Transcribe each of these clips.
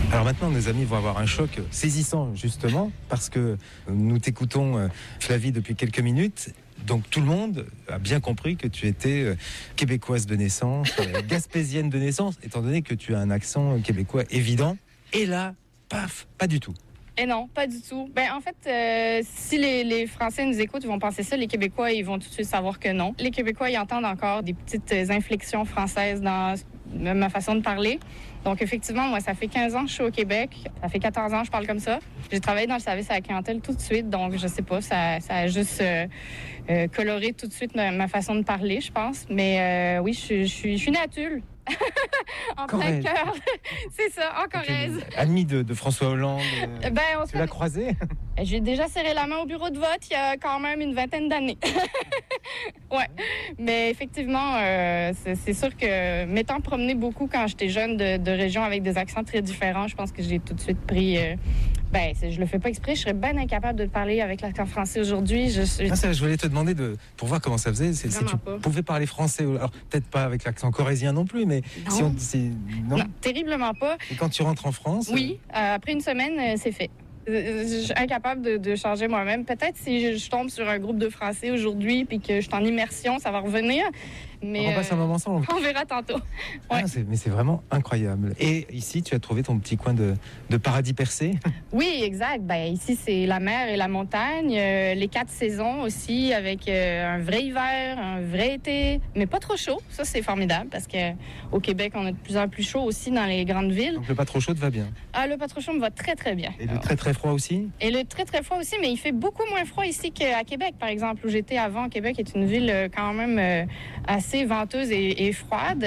Alors maintenant, nos amis vont avoir un choc saisissant, justement, parce que nous t'écoutons, Flavie, depuis quelques minutes. Donc tout le monde a bien compris que tu étais québécoise de naissance, gaspésienne de naissance, étant donné que tu as un accent québécois évident. Et là, paf, pas du tout. Et non, pas du tout. Ben, en fait, si les Français nous écoutent, ils vont penser ça. Les Québécois, ils vont tout de suite savoir que non. Les Québécois, ils entendent encore des petites inflexions françaises dans ma façon de parler. Donc, effectivement, moi, ça fait 15 ans que je suis au Québec. Ça fait 14 ans que je parle comme ça. J'ai travaillé dans le service à la clientèle tout de suite. Donc, je sais pas, ça a juste coloré tout de suite ma façon de parler, je pense. Mais oui, je suis née à Tulle. En plein cœur. C'est ça, en Corrèze. Amie de François Hollande. Tu l'as croisé? J'ai déjà serré la main au bureau de vote il y a quand même une vingtaine d'années. Ouais. Mais effectivement, c'est sûr que m'étant promenée beaucoup quand j'étais jeune de régions avec des accents très différents, je pense que j'ai tout de suite pris... je le fais pas exprès, je serais bien incapable de parler avec l'accent français aujourd'hui. Je voulais te demander pour voir comment ça faisait. Si tu pouvais parler français, alors peut-être pas avec l'accent corrézien non plus, mais non. Non, terriblement pas. Et quand tu rentres en France? Oui, après une semaine, c'est fait. Je suis incapable de changer moi-même. Peut-être si je tombe sur un groupe de Français aujourd'hui puis que je suis en immersion, ça va revenir. Mais on passe un moment ensemble. On verra tantôt. Ouais. Mais c'est vraiment incroyable. Et ici, tu as trouvé ton petit coin de paradis percé? Oui, exact. Ici, c'est la mer et la montagne. Les 4 saisons aussi, avec un vrai hiver, un vrai été, mais pas trop chaud. Ça, c'est formidable parce qu'au Québec, on a de plus en plus chaud aussi dans les grandes villes. Donc le pas trop chaud te va bien? Ah, le pas trop chaud me va très, très bien. Et le très, très froid aussi? Et le très, très froid aussi, mais il fait beaucoup moins froid ici qu'à Québec, par exemple, où j'étais avant. Québec est une ville quand même assez venteuse et froide.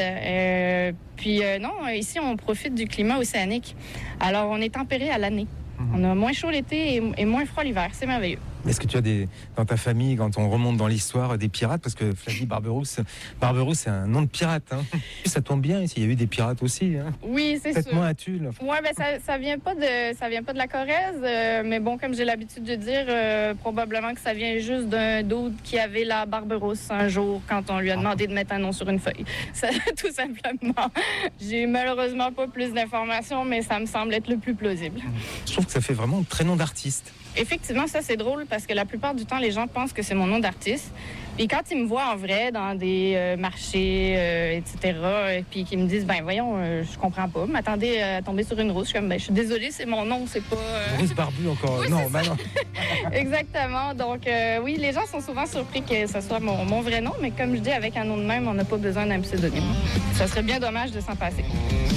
Non, ici, on profite du climat océanique. Alors, on est tempéré à l'année. On a moins chaud l'été et moins froid l'hiver. C'est merveilleux. Est-ce que tu as dans ta famille, quand on remonte dans l'histoire, des pirates? Parce que Flavie Barberousse, c'est un nom de pirate. Hein. Ça tombe bien, ici, il y a eu des pirates aussi. Hein. Oui, c'est sûr. Faites-moi à Tulle. Oui, ça vient pas de la Corrèze. Mais bon, comme j'ai l'habitude de dire, probablement que ça vient juste d'un d'autre qui avait la Barberousse un jour quand on lui a demandé de mettre un nom sur une feuille. Ça, tout simplement. J'ai malheureusement pas plus d'informations, mais ça me semble être le plus plausible. Je trouve que ça fait vraiment un prénom d'artiste. Effectivement, ça, c'est drôle parce que la plupart du temps, les gens pensent que c'est mon nom d'artiste. Puis quand ils me voient en vrai dans des marchés, etc., et puis qu'ils me disent, voyons, je comprends pas, m'attendez à tomber sur une rousse. Je suis comme, je suis désolée, c'est mon nom, c'est pas... Rousse barbue encore. Oui, non. Exactement. Donc, oui, les gens sont souvent surpris que ce soit mon vrai nom, mais comme je dis, avec un nom de même, on n'a pas besoin d'un pseudonyme. Ça serait bien dommage de s'en passer.